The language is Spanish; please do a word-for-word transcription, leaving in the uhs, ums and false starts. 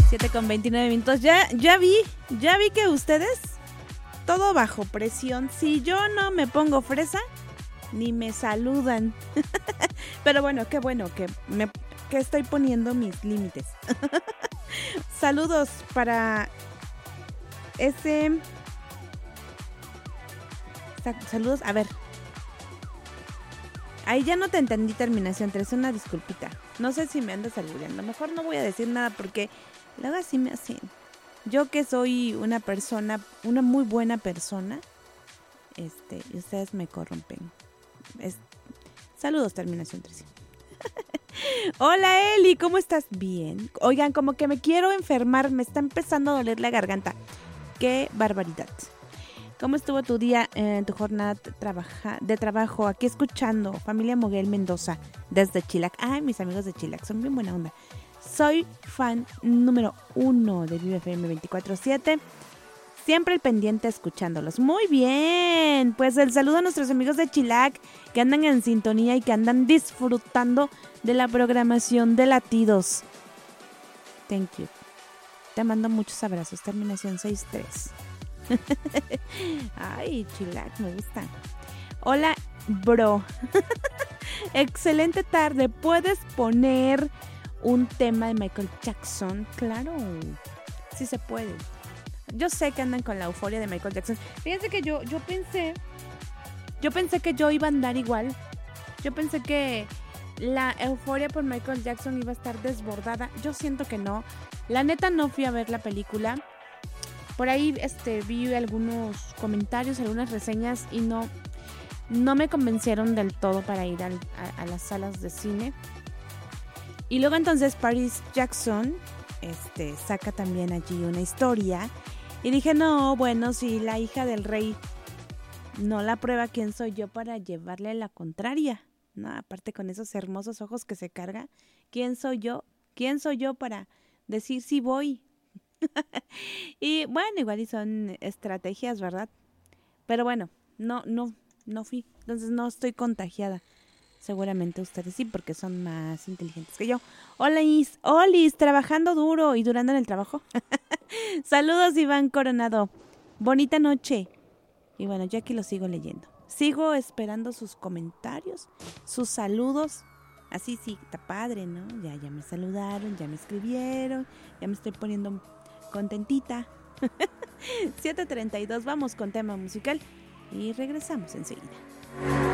siete con veintinueve minutos. Ya, ya vi, ya vi que ustedes, todo bajo presión. Si yo no me pongo fresa, ni me saludan. Pero bueno, qué bueno que, me, que estoy poniendo mis límites. Saludos para ese... Saludos, a ver. Ahí ya no te entendí terminación tres, una disculpita. No sé si me andas saludando. Mejor no voy a decir nada porque luego así me hacen. Yo que soy una persona, una muy buena persona, este, y ustedes me corrompen. Es, saludos, terminación tres. Hola Eli, ¿cómo estás? Bien. Oigan, como que me quiero enfermar, me está empezando a doler la garganta. Qué barbaridad. ¿Cómo estuvo tu día, eh, tu jornada trabaja, de trabajo? Aquí escuchando, familia Moguel Mendoza, desde Chilac. Ay, mis amigos de Chilac, son bien buena onda. Soy fan número uno de Vive F M veinticuatro siete. Siempre el pendiente escuchándolos. Muy bien, pues el saludo a nuestros amigos de Chilac que andan en sintonía y que andan disfrutando de la programación de Latidos. Thank you. Te mando muchos abrazos. Terminación seis tres. Ay, Chilac, me gusta. Hola, bro. Excelente tarde. ¿Puedes poner un tema de Michael Jackson? Claro, sí se puede. Yo sé que andan con la euforia de Michael Jackson. Fíjense que yo, yo pensé, yo pensé que yo iba a andar igual. Yo pensé que la euforia por Michael Jackson iba a estar desbordada. Yo siento que no. La neta no fui a ver la película. Por ahí este, vi algunos comentarios, algunas reseñas y no, no me convencieron del todo para ir al, a, a las salas de cine. Y luego entonces Paris Jackson este, saca también allí una historia. Y dije, no, bueno, si la hija del rey no la prueba, ¿quién soy yo para llevarle la contraria? No, aparte con esos hermosos ojos que se carga, ¿quién soy yo? ¿Quién soy yo para decir si voy? Y bueno, igual y son estrategias, ¿verdad? Pero bueno, no, no, no fui. Entonces no estoy contagiada. Seguramente ustedes sí, porque son más inteligentes que yo. Hola, Is, Olis, trabajando duro y durando en el trabajo. Saludos, Iván Coronado. Bonita noche. Y bueno, yo aquí lo sigo leyendo. Sigo esperando sus comentarios, sus saludos. Así sí, está padre, ¿no? Ya, ya me saludaron, ya me escribieron, ya me estoy poniendo contentita. siete treinta y dos, vamos con tema musical y regresamos enseguida.